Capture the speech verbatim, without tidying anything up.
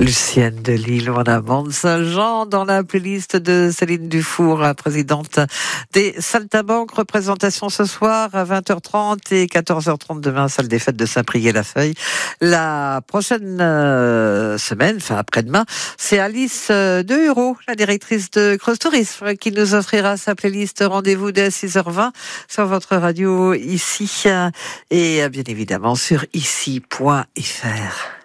Lucienne de Lille, mon amant de Saint-Jean, dans la playlist de Céline Dufour, la présidente des Saltimbanques. Représentation ce soir à vingt heures trente et quatorze heures trente demain, salle des fêtes de Saint-Priest-la-Feuille. La prochaine euh, semaine, enfin après-demain, c'est Alice euh, de Huro, la directrice de Creuse Tourisme, qui nous offrira sa playlist. Rendez-vous dès six heures vingt sur votre radio ici euh, et euh, bien évidemment sur ici point f r.